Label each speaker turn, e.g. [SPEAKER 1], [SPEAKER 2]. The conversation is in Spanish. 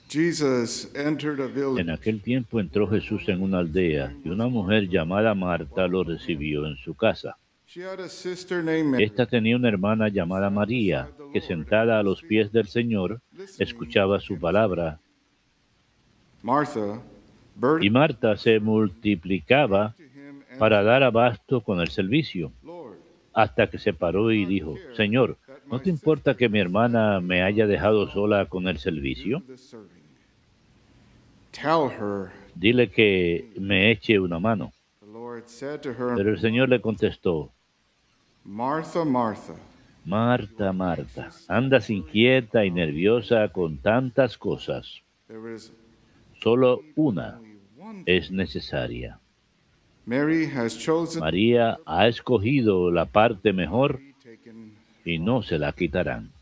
[SPEAKER 1] En aquel tiempo entró Jesús en una aldea y una mujer llamada Marta lo recibió en su casa. Esta tenía una hermana llamada María, que sentada a los pies del Señor, escuchaba su palabra, y Marta se multiplicaba para dar abasto con el servicio, hasta que se paró y dijo, Señor, ¿no te importa que mi hermana me haya dejado sola con el servicio? Dile que me eche una mano. Pero el Señor le contestó, Marta, Marta, andas inquieta y nerviosa con tantas cosas. Solo una es necesaria. María ha escogido la parte mejor y no se la quitarán.